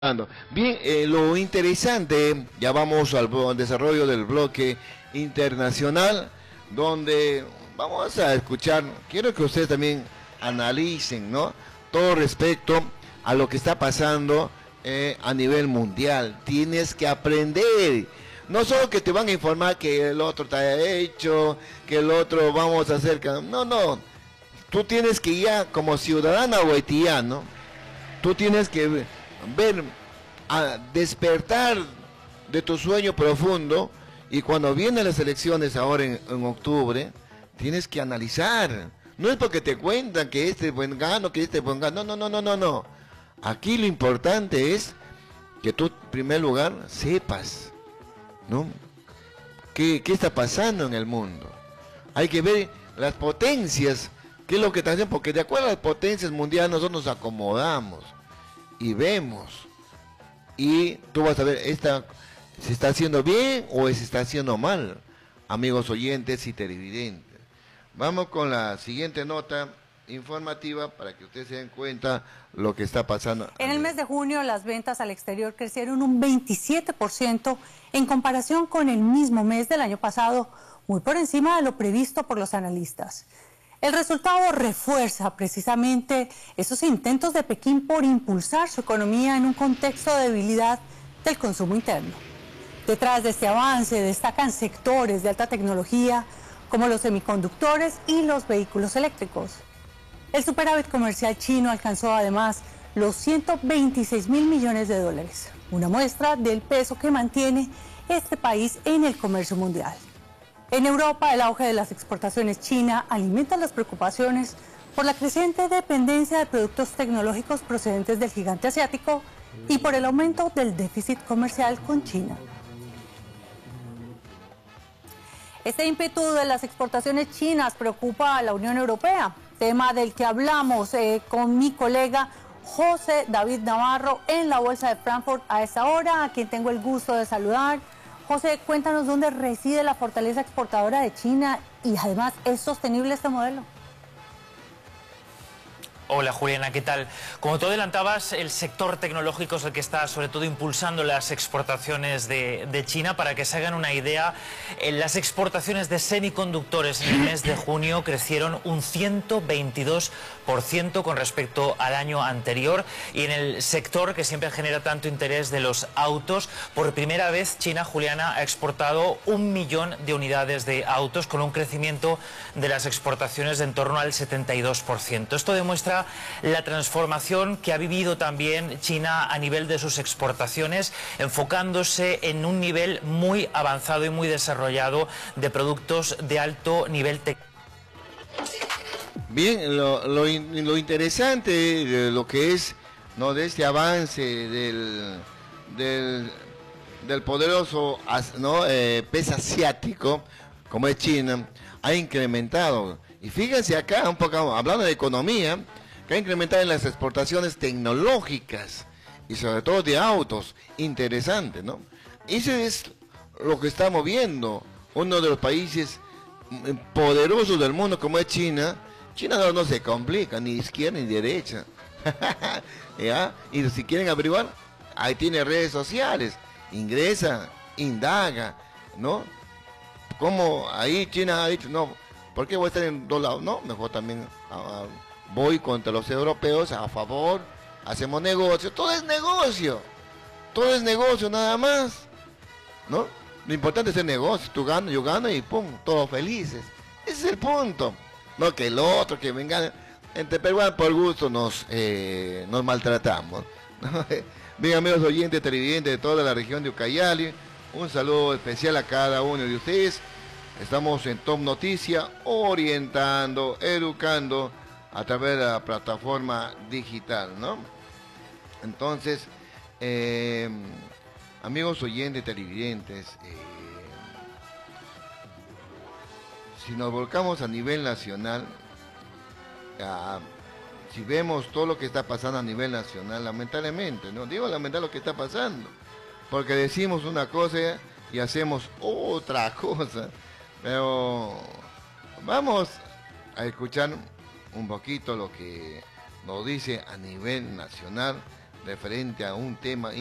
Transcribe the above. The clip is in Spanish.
Bien, lo interesante, ya vamos al desarrollo del bloque internacional, donde vamos a escuchar, quiero que ustedes también analicen, ¿no? Todo respecto a lo que está pasando a nivel mundial. Tienes que aprender, no solo que te van a informar que el otro está hecho, que el otro vamos a hacer, no, tú tienes que ya como ciudadano haitiano, tú tienes que ver, a despertar de tu sueño profundo, y cuando vienen las elecciones ahora en octubre, tienes que analizar. No es porque te cuentan que este es buen gano, que este es buen gano. No. Aquí lo importante es que tú, en primer lugar, sepas, ¿no? ¿Qué está pasando en el mundo? Hay que ver las potencias, qué es lo que están haciendo, porque de acuerdo a las potencias mundiales nosotros nos acomodamos y vemos, y tú vas a ver si está haciendo bien o si está haciendo mal, amigos oyentes y televidentes. Vamos con la siguiente nota informativa para que ustedes se den cuenta lo que está pasando. En el mes de junio las ventas al exterior crecieron un 27% en comparación con el mismo mes del año pasado, muy por encima de lo previsto por los analistas. El resultado refuerza precisamente esos intentos de Pekín por impulsar su economía en un contexto de debilidad del consumo interno. Detrás de este avance destacan sectores de alta tecnología como los semiconductores y los vehículos eléctricos. El superávit comercial chino alcanzó además los 126.000 millones de dólares, una muestra del peso que mantiene este país en el comercio mundial. En Europa, el auge de las exportaciones china alimenta las preocupaciones por la creciente dependencia de productos tecnológicos procedentes del gigante asiático y por el aumento del déficit comercial con China. Este ímpetu de las exportaciones chinas preocupa a la Unión Europea, tema del que hablamos con mi colega José David Navarro en la Bolsa de Frankfurt a esta hora, a quien tengo el gusto de saludar. José, cuéntanos dónde reside la fortaleza exportadora de China y además, ¿es sostenible este modelo? Hola Juliana, ¿qué tal? Como tú adelantabas, el sector tecnológico es el que está sobre todo impulsando las exportaciones de China. Para que se hagan una idea, las exportaciones de semiconductores en el mes de junio crecieron un 122% con respecto al año anterior, y en el sector que siempre genera tanto interés de los autos, por primera vez China, Juliana, ha exportado 1 millón de unidades de autos con un crecimiento de las exportaciones de en torno al 72%. Esto demuestra la transformación que ha vivido también China a nivel de sus exportaciones, enfocándose en un nivel muy avanzado y muy desarrollado de productos de alto nivel técnico. Bien, lo interesante de lo que es, ¿no?, de este avance del poderoso, ¿no?, pez asiático como es China, ha incrementado. Y fíjense acá, un poco hablando de economía, que ha incrementado en las exportaciones tecnológicas y sobre todo de autos. Interesante, ¿no? Eso es lo que estamos viendo. Uno de los países poderosos del mundo como es China. China no se complica, ni izquierda ni derecha. ¿Ya? Y si quieren averiguar, ahí tiene redes sociales. Ingresa, indaga, ¿no? Como ahí China ha dicho, no, ¿por qué voy a estar en dos lados? No, mejor también voy contra los europeos, a favor, hacemos negocio, todo es negocio nada más, ¿no? Lo importante es el negocio, tú ganas, yo gano y pum, todos felices. Ese es el punto, no que el otro, que venga, entre peruanos por gusto nos maltratamos, ¿no? Bien, amigos oyentes, televidentes de toda la región de Ucayali, un saludo especial a cada uno de ustedes. Estamos en Top Noticia, orientando, educando a través de la plataforma digital, ¿no? Entonces, amigos oyentes, televidentes, si nos volcamos a nivel nacional, si vemos todo lo que está pasando a nivel nacional, lamentablemente, no digo lamentar lo que está pasando, porque decimos una cosa y hacemos otra cosa. Pero vamos a escuchar un poquito lo que nos dice a nivel nacional referente a un tema